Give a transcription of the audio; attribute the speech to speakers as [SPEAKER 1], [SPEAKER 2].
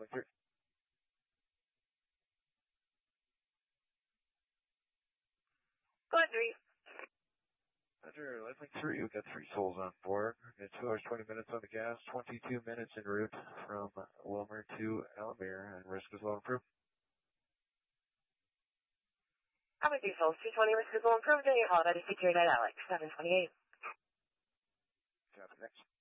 [SPEAKER 1] 3.
[SPEAKER 2] Go ahead, 3.
[SPEAKER 1] Roger, Lifelink 3, we've got 3 souls on board. We've got 2 hours, 20 minutes on the gas, 22 minutes en route from Wilmer to Alamere, and risk is low improved.
[SPEAKER 2] Copy 3 souls, 220, risk is low improved, and your holiday secured at Alex, 728.
[SPEAKER 1] Copy, next.